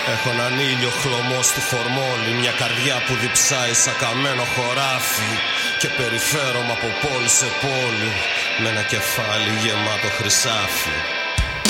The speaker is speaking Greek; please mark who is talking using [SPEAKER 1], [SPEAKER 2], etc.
[SPEAKER 1] Έχω έναν ήλιο χλωμό στη φορμόλη, μια καρδιά που διψάει σαν καμένο χωράφι και περιφέρομαι από πόλη σε πόλη με ένα κεφάλι γεμάτο χρυσάφι.